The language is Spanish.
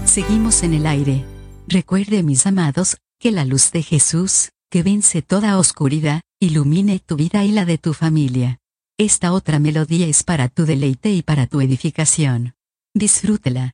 Seguimos en el aire. Recuerde, mis amados, que la luz de Jesús, que vence toda oscuridad, ilumine tu vida y la de tu familia. Esta otra melodía es para tu deleite y para tu edificación. Disfrútela.